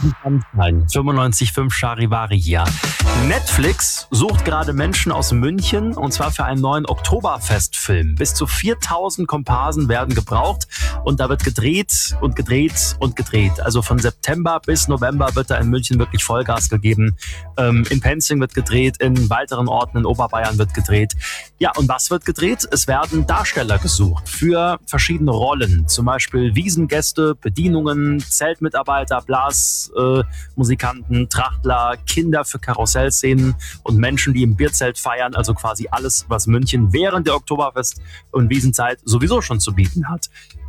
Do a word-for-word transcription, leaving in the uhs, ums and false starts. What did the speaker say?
fünfundneunzig Komma fünf Charivari hier. Netflix sucht gerade Menschen aus München und zwar für einen neuen Oktoberfestfilm. Bis zu viertausend Komparsen werden gebraucht und da wird gedreht und gedreht und gedreht. Also von September bis November wird da in München wirklich Vollgas gegeben. Ähm, in Penzing wird gedreht, in weiteren Orten in Oberbayern wird gedreht. Ja, und was wird gedreht? Es werden Darsteller gesucht für verschiedene Rollen. Zum Beispiel Wiesengäste, Bedienungen, Zeltmitarbeiter, Blasmusikanten, äh, Trachtler, Kinder für Karussellszenen und Menschen, die im Bierzelt feiern. Also quasi alles, was München während der Oktoberfest- und Wiesenzeit sowieso schon zu bieten hat.